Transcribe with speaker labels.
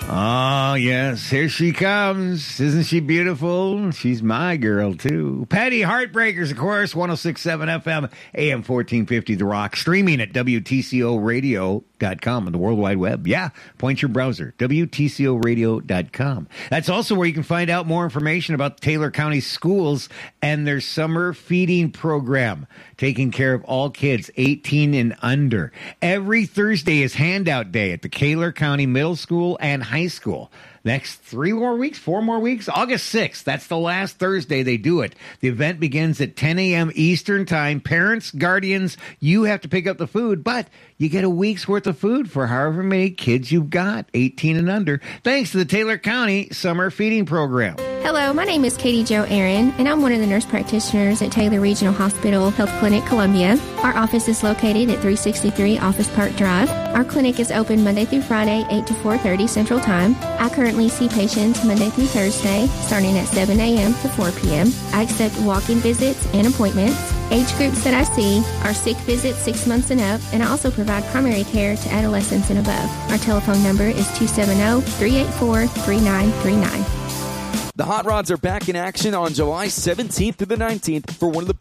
Speaker 1: Oh, yes. Here she comes. Isn't she beautiful? She's my girl, too. Patty Heartbreakers, of course. 106.7 FM, AM 1450 The Rock. Streaming at WTCOradio.com on the World Wide Web. Yeah, point your browser. WTCOradio.com. That's also where you can find out more information about Taylor County schools and their summer feeding program, taking care of all kids 18 and under. Every Thursday is handout day at the Taylor County Middle School and High School. Next 4 more weeks, August 6th. That's the last Thursday they do it. The event begins at 10 a.m. Eastern Time. Parents, guardians, you have to pick up the food, but you get a week's worth of food for however many kids you've got, 18 and under, thanks to the Taylor County Summer Feeding Program.
Speaker 2: Hello, my name is Katie Jo Aaron, and I'm one of the nurse practitioners at Taylor Regional Hospital Health Clinic, Columbia. Our office is located at 363 Office Park Drive. Our clinic is open Monday through Friday, 8 to 4:30 Central Time. I currently see patients Monday through Thursday, starting at 7 a.m. to 4 p.m. I accept walk-in visits and appointments. Age groups that I see are sick visits 6 months and up, and I also provide primary care to adolescents and above. Our telephone number is 270-384-3939.
Speaker 3: The Hot Rods are back in action on July 17th through the 19th for one of the